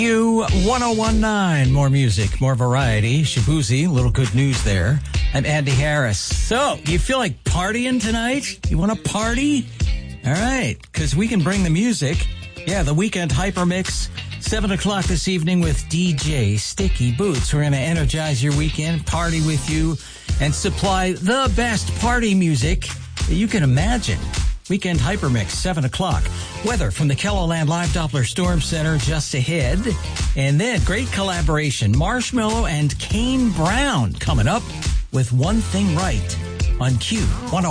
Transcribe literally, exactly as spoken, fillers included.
You one oh one point nine, more music, more variety. Shabuzi, little good news there. I'm Andy Harris. So, you feel like partying tonight? You want to party? All right, because we can bring the music. Yeah, the Weekend Hyper Mix, seven o'clock this evening with D J Sticky Boots. We're going to energize your weekend, party with you, and supply the best party music that you can imagine. Weekend Hypermix, seven o'clock. Weather from the KELOLAND Live Doppler Storm Center just ahead. And then great collaboration, Marshmello and Kane Brown coming up with One Thing Right on Q one oh one.